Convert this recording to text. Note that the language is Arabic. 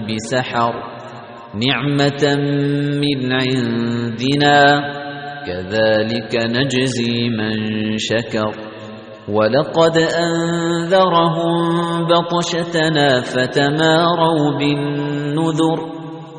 بسحر نعمة من عندنا كذلك نجزي من شكر ولقد أنذرهم بطشتنا فتماروا بالنذر